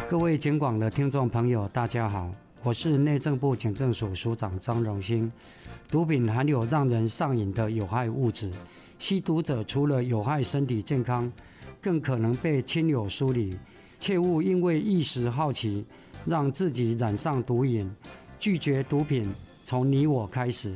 各位警广的听众朋友，大家好，我是内政部警政署署长张荣兴。毒品含有让人上瘾的有害物质，吸毒者除了有害身体健康，更可能被亲友疏离，切勿因为一时好奇，让自己染上毒瘾。拒绝毒品，从你我开始。